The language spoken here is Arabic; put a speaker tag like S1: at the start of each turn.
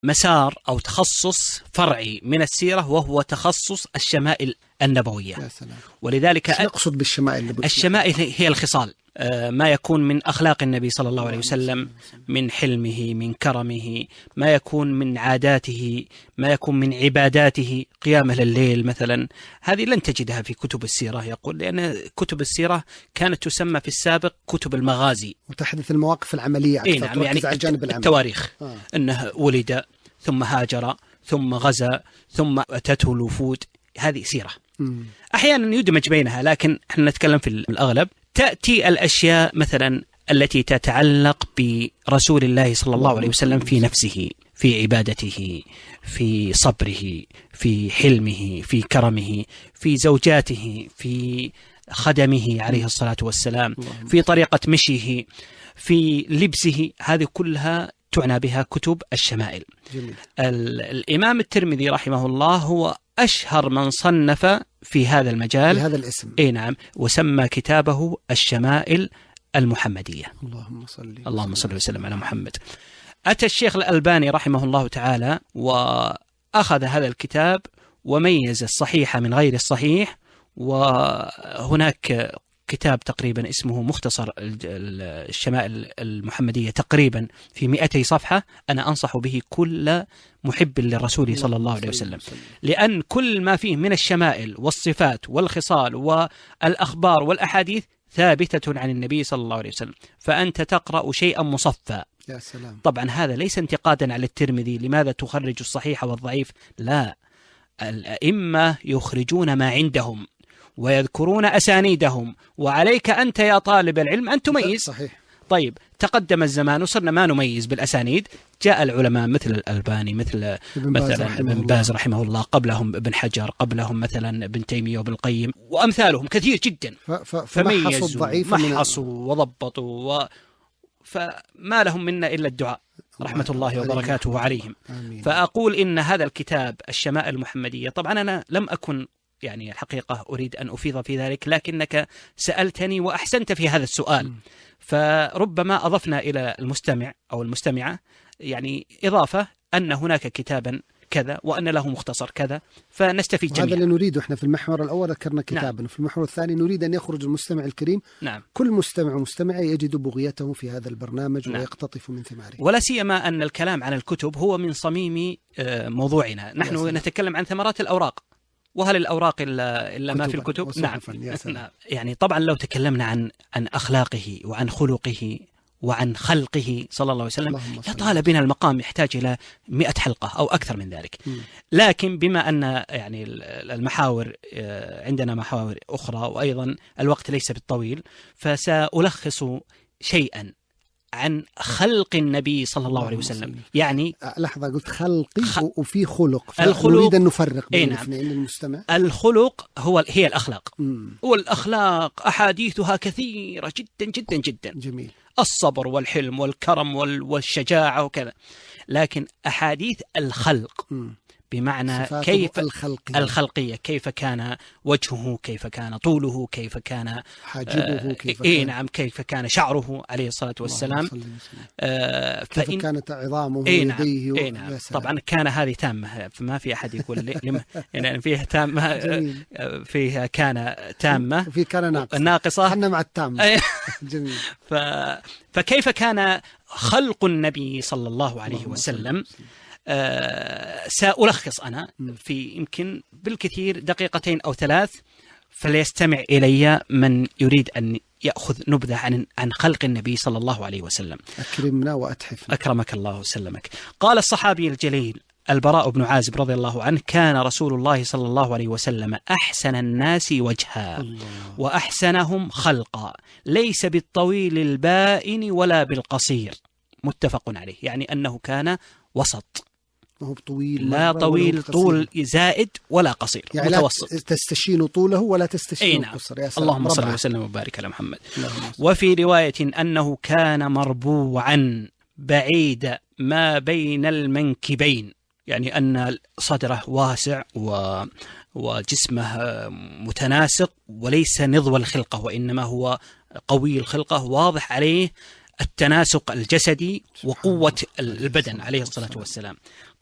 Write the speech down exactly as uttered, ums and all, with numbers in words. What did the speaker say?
S1: مسار أو تخصص فرعي من السيرة، وهو تخصص الشمائل النبوية.
S2: يا سلام.
S1: ولذلك
S2: نقصد بالشمائل؟
S1: الشمائل هي الخصال، ما يكون من أخلاق النبي صلى الله عليه وسلم، من حلمه، من كرمه، ما يكون من عاداته، ما يكون من عباداته، قيامه الليل مثلا. هذه لن تجدها في كتب السيرة، يقول، لأن كتب السيرة كانت تسمى في السابق كتب المغازي،
S2: وتحدث المواقف العملية أكثر.
S1: إيه نعم، يعني
S2: على الجانب العملي.
S1: التواريخ،
S2: آه.
S1: أنه ولد ثم هاجر ثم غزا ثم أتته الوفود، هذه سيرة.
S2: مم.
S1: أحيانا يدمج بينها، لكن احنا نتكلم في الأغلب. تأتي الأشياء مثلا التي تتعلق برسول الله صلى الله عليه وسلم في نفسه، في عبادته، في صبره، في حلمه، في كرمه، في زوجاته، في خدمه عليه الصلاة والسلام، في طريقة مشيه، في لبسه. هذه كلها تعنى بها كتب الشمائل.
S2: جميل.
S1: الإمام الترمذي رحمه الله هو أشهر من صنف في هذا المجال
S2: بهذا الاسم.
S1: إيه نعم، وسمى كتابه الشمائل المحمدية.
S2: اللهم صل
S1: اللهم صل وسلم على محمد. أتى الشيخ الألباني رحمه الله تعالى وأخذ هذا الكتاب وميز الصحيح من غير الصحيح، وهناك كتاب تقريبا اسمه مختصر الشمائل المحمدية تقريبا في مئتي صفحة. أنا أنصح به كل محب للرسول صلى الله عليه وسلم، لأن كل ما فيه من الشمائل والصفات والخصال والأخبار والأحاديث ثابتة عن النبي صلى الله عليه وسلم، فأنت تقرأ شيئا مصفى.
S2: يا سلام.
S1: طبعا هذا ليس انتقادا على الترمذي لماذا تخرج الصحيح والضعيف، لا، الأئمة يخرجون ما عندهم ويذكرون أسانيدهم، وعليك أنت يا طالب العلم أن تميز.
S2: صحيح.
S1: طيب تقدم الزمان وصرنا ما نميز بالأسانيد، جاء العلماء مثل الألباني، مثل مثلا ابن باز رحمه الله، قبلهم ابن حجر، قبلهم مثلا ابن تيمية وابن القيم وأمثالهم كثير جدا،
S2: فميزوا
S1: ومحصوا وضبطوا و... فما لهم منا إلا الدعاء رحمة الله وبركاته عليهم.
S2: آمين.
S1: فأقول إن هذا الكتاب الشمائل المحمدية، طبعا أنا لم أكن يعني الحقيقة أريد أن أفيض في ذلك، لكنك سألتني وأحسنت في هذا السؤال، م. فربما أضفنا إلى المستمع أو المستمعة يعني إضافة أن هناك كتابا كذا وأن له مختصر كذا، فنستفيد جميعا.
S2: هذا اللي نريده احنا في المحور الأول، ذكرنا كتابا. نعم. وفي المحور الثاني نريد أن يخرج المستمع الكريم،
S1: نعم.
S2: كل مستمع ومستمع يجد بغيته في هذا البرنامج، نعم. ويقتطف من ثماره،
S1: ولا سيما أن الكلام عن الكتب هو من صميم موضوعنا. نحن نتكلم عن ثمرات الأوراق، وهل الأوراق إلا, إلا ما في الكتب؟ نعم. نعم. يعني طبعا لو تكلمنا عن عن أخلاقه وعن خلقه وعن خلقه صلى الله عليه وسلم يطال بنا المقام، يحتاج إلى مئة حلقة أو أكثر من ذلك. م. لكن بما أن يعني المحاور عندنا محاور أخرى، وأيضا الوقت ليس بالطويل، فسألخص شيئا عن خلق النبي صلى الله عليه وسلم. يعني
S2: لحظة، قلت خلقي خ... وفي خلق،
S1: الخلق
S2: نريد أن نفرق بين
S1: نعم.
S2: الاثنين للمستمع.
S1: الخلق هو هي الأخلاق،
S2: مم.
S1: والأخلاق أحاديثها كثيرة جدا جدا جدا.
S2: جميل.
S1: الصبر والحلم والكرم والشجاعة وكذا، لكن أحاديث الخلق
S2: مم.
S1: بمعنى كيف
S2: الخلقية.
S1: الخلقية، كيف كان وجهه، كيف كان طوله، كيف كان
S2: حاجبه، كيف
S1: إيه
S2: كان
S1: نعم كيف كان شعره عليه الصلاة والسلام،
S2: آه كيف فإن كانت عظامه
S1: إيه نعم
S2: ويديه.
S1: إيه نعم. طبعا كان هذه تامة، فما في أحد يقول لي يعني فيها تامة فيها كان تامة
S2: وفي كان ناقصة
S1: ناقصة،
S2: حنا مع التامة. جميل.
S1: ف... فكيف كان خلق النبي صلى الله عليه وسلم. آه سألخص أنا في يمكن بالكثير دقيقتين أو ثلاث، فليستمع إلي من يريد أن يأخذ نبذة عن عن خلق النبي صلى الله عليه وسلم.
S2: أكرمنا وأتحفنا.
S1: أكرمك الله وسلمك. قال الصحابي الجليل البراء بن عازب رضي الله عنه: كان رسول الله صلى الله عليه وسلم أحسن الناس وجها الله. وأحسنهم خلقا، ليس بالطويل البائن ولا بالقصير. متفق عليه، يعني أنه كان وسط،
S2: هو طويل
S1: لا طويل طول زائد ولا قصير،
S2: يعني متوسط. لا تستشين طوله ولا تستشين قصر. يا سلام.
S1: اللهم صل وسلم وبارك على محمد. وفي رواية أنه كان مربوعا بعيد ما بين المنكبين، يعني أن صدره واسع و وجسمه متناسق، وليس نضوى الخلقة، وإنما هو قوي الخلقة، واضح عليه التناسق الجسدي وقوة البدن عليه الصلاة والسلام.